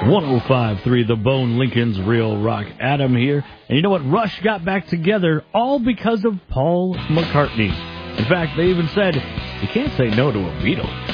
105.3 The Bone, Lincoln's Real Rock. Adam here. And you know what? Rush got back together all because of Paul McCartney. In fact, they even said, you can't say no to a Beatle.